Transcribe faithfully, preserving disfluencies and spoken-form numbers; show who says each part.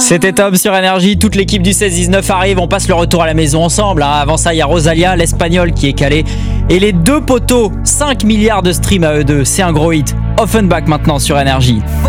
Speaker 1: C'était Tom sur Énergie, toute l'équipe du seize dix-neuf arrive, on passe le retour à la maison ensemble. Hein. Avant ça, il y a Rosalia, l'Espagnol qui est calé. Et les deux poteaux, cinq milliards de streams à eux deux, c'est un gros hit. Offenbach maintenant sur Énergie.